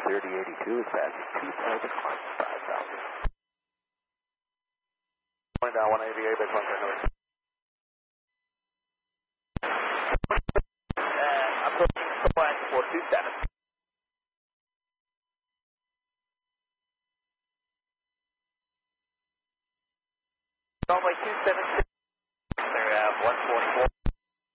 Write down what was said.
clear D82 is passing 2,000 on 5,000. Going down 188, base 1 north. I'm pushing flag 427. Runway 276, clear out 144.